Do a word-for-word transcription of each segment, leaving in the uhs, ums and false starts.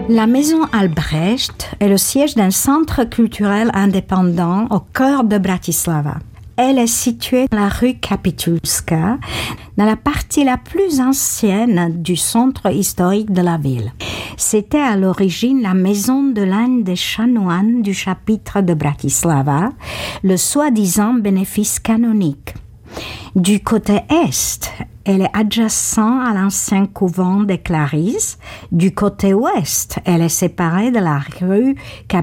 La Maison Albrecht est le siège d'un centre culturel indépendant au cœur de Bratislava. Elle est située dans la rue Kapitulska, dans la partie la plus ancienne du centre historique de la ville. C'était à l'origine la maison de l'un des chanoines du chapitre de Bratislava, le soi-disant bénéfice canonique. Du côté est, elle est adjacente à l'ancien couvent des Clarisses. Du côté ouest, elle est séparée de la rue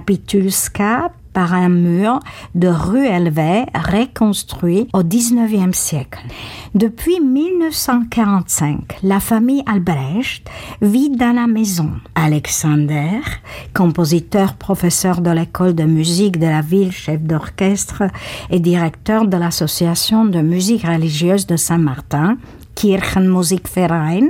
Kapitulska par un mur de rue élevée reconstruit au dix-neuvième siècle. Depuis mille neuf cent quarante-cinq, la famille Albrecht vit dans la maison. Alexander, compositeur, professeur de l'école de musique de la ville, chef d'orchestre et directeur de l'association de musique religieuse de Saint-Martin, Kirchenmusikverein,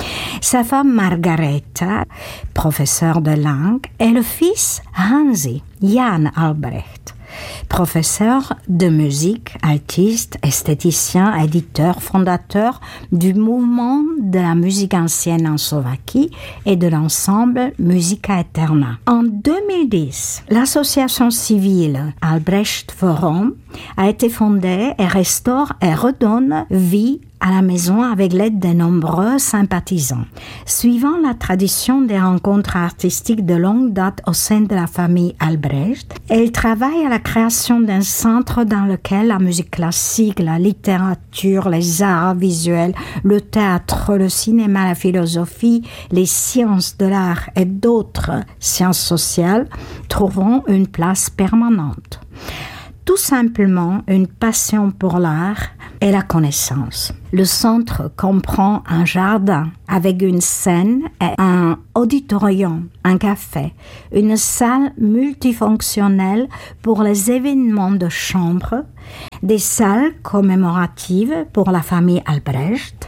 sa femme Margareta, professeure de langue, et le fils Hansi, Jan Albrecht, professeur de musique, artiste, esthéticien, éditeur, fondateur du mouvement de la musique ancienne en Slovaquie et de l'ensemble Musica Eterna. En deux mille dix, l'association civile Albrecht Forum a été fondée et restaure et redonne vie à la maison avec l'aide de nombreux sympathisants. Suivant la tradition des rencontres artistiques de longue date au sein de la famille Albrecht, elle travaille à la création d'un centre dans lequel la musique classique, la littérature, les arts visuels, le théâtre, le cinéma, la philosophie, les sciences de l'art et d'autres sciences sociales trouveront une place permanente. Tout simplement une passion pour l'art et la connaissance. Le centre comprend un jardin avec une scène et un auditorium, un café, une salle multifonctionnelle pour les événements de chambre, des salles commémoratives pour la famille Albrecht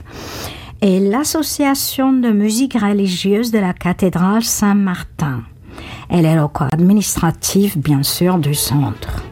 et l'association de musique religieuse de la cathédrale Saint-Martin et les locaux administratifs, bien sûr, du centre.